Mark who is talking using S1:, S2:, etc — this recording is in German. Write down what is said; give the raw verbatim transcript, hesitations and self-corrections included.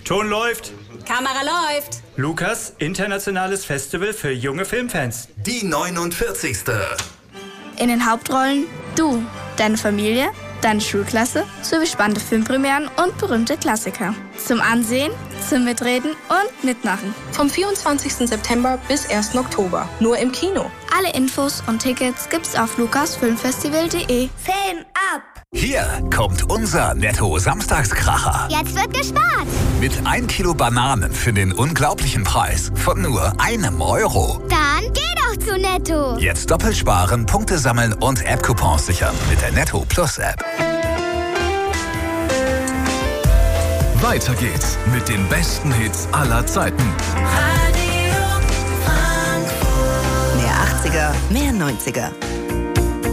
S1: Ton läuft.
S2: Kamera läuft.
S1: Lukas, internationales Festival für junge Filmfans.
S3: Die neunundvierzigste.
S4: In den Hauptrollen du, deine Familie, deine Schulklasse sowie spannende Filmpremieren und berühmte Klassiker. Zum Ansehen, zum Mitreden und Mitmachen.
S5: Vom vierundzwanzigsten September bis ersten Oktober. Nur im Kino.
S4: Alle Infos und Tickets gibt's auf lukasfilmfestival punkt de.
S6: Film ab!
S3: Hier kommt unser Netto-Samstagskracher.
S6: Jetzt wird gespart!
S3: Mit ein Kilo Bananen für den unglaublichen Preis von nur einem Euro.
S6: Dann geh doch zu Netto!
S3: Jetzt doppelt sparen, Punkte sammeln und App-Coupons sichern mit der Netto Plus App.
S7: Weiter geht's mit den besten Hits aller Zeiten.
S8: Mehr achtziger, mehr neunziger.